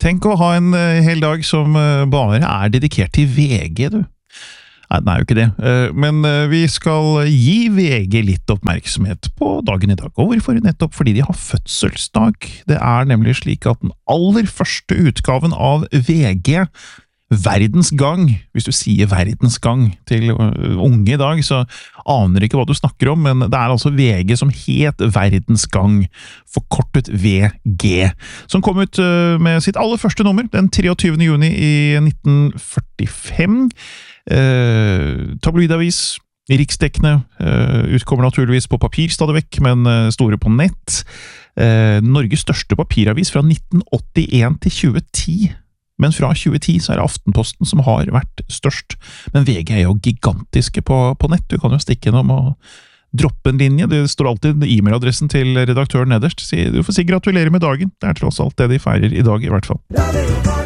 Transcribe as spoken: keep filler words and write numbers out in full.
Tenk å ha en uh, hel dag som uh, bare er dedikert til V G, du. Nei, den er jo ikke det. Uh, men uh, vi skal gi V G litt oppmerksomhet på dagen i dag. Og hvorfor? Nettopp fordi de har fødselsdag. Det er nemlig slik at den aller første utgaven av V G, Verdens Gang, hvis du sier Verdens Gang til unge i dag, så aner ikke hva du snakker om, men det er altså V G som het Verdens Gang, forkortet V G, som kom ut med sitt aller første nummer, den treogtyvende juni i nitten førtifem. Eh, tabloidavis, riksdekkende, eh, utkommer naturligvis på papir stadig vekk, men eh, store på nett. Eh, Norges største papiravis fra nitten åttien til tjue ti. Men fra tjue ti så er det Aftenposten som har vært størst. Men V G er jo gigantiske på, på nett. Du kan jo stikke innom og droppe en linje. Det står alltid e-mailadressen til redaktøren nederst. Du får si gratulerer med dagen. Det er tross alt det de feirer i dag i hvert fall.